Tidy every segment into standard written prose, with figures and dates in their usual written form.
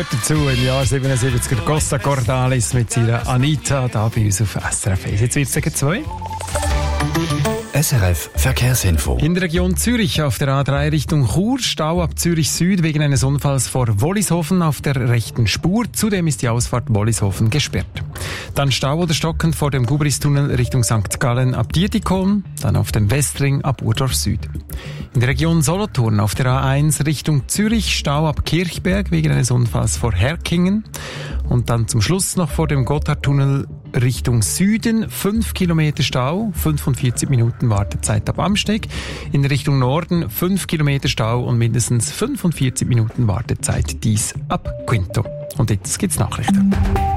gehört dazu im Jahr 77 Costa Cordalis mit ihrer Anita da bei uns auf SRF 1. Jetzt wird es gegen 2. SRF Verkehrsinfo. In der Region Zürich auf der A3 Richtung Chur, Stau ab Zürich Süd wegen eines Unfalls vor Wollishofen auf der rechten Spur. Zudem ist die Ausfahrt Wollishofen gesperrt. Dann Stau oder Stocken vor dem Gubristunnel Richtung St. Gallen ab Dietikon, dann auf dem Westring ab Urdorf Süd. In der Region Solothurn auf der A1 Richtung Zürich, Stau ab Kirchberg wegen eines Unfalls vor Herkingen. Und dann zum Schluss noch vor dem Gotthardtunnel Richtung Süden 5 Kilometer Stau, 45 Minuten Wartezeit ab Amsteg. In Richtung Norden 5 Kilometer Stau und mindestens 45 Minuten Wartezeit, dies ab Quinto. Und jetzt gibt's Nachrichten.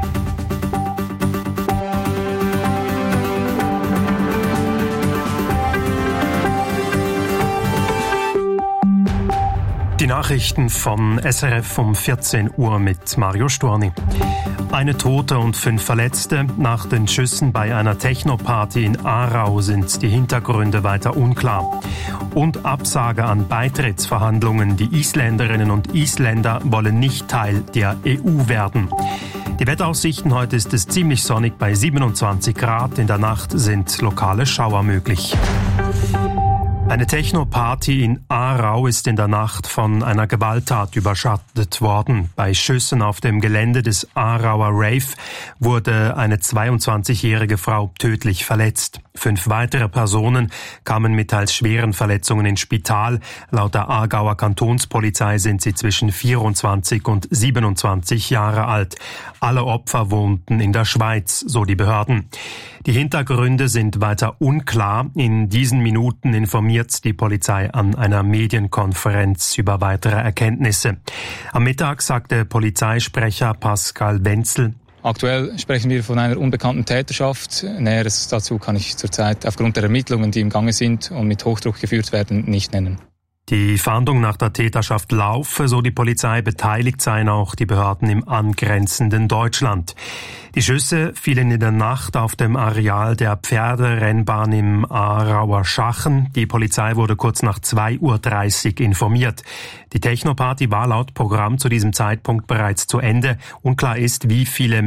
Die Nachrichten von SRF um 14 Uhr mit Mario Storni. Eine Tote und 5 Verletzte. Nach den Schüssen bei einer Techno-Party in Aarau sind die Hintergründe weiter unklar. Und Absage an Beitrittsverhandlungen. Die Isländerinnen und Isländer wollen nicht Teil der EU werden. Die Wetteraussichten: heute ist es ziemlich sonnig bei 27 Grad. In der Nacht sind lokale Schauer möglich. Eine Techno-Party in Aarau ist in der Nacht von einer Gewalttat überschattet worden. Bei Schüssen auf dem Gelände des Aarauer Rave wurde eine 22-jährige Frau tödlich verletzt. 5 weitere Personen kamen mit teils schweren Verletzungen ins Spital. Laut der Aargauer Kantonspolizei sind sie zwischen 24 und 27 Jahre alt. Alle Opfer wohnten in der Schweiz, so die Behörden. Die Hintergründe sind weiter unklar. In diesen Minuten informiert die Polizei an einer Medienkonferenz über weitere Erkenntnisse. Am Mittag sagte Polizeisprecher Pascal Wenzel: Aktuell sprechen wir von einer unbekannten Täterschaft. Näheres dazu kann ich zurzeit aufgrund der Ermittlungen, die im Gange sind und mit Hochdruck geführt werden, nicht nennen. Die Fahndung nach der Täterschaft laufe, so die Polizei. Beteiligt seien auch die Behörden im angrenzenden Deutschland. Die Schüsse fielen in der Nacht auf dem Areal der Pferderennbahn im Aarauer Schachen. Die Polizei wurde kurz nach 2:30 Uhr informiert. Die Techno-Party war laut Programm zu diesem Zeitpunkt bereits zu Ende. Unklar ist, wie viele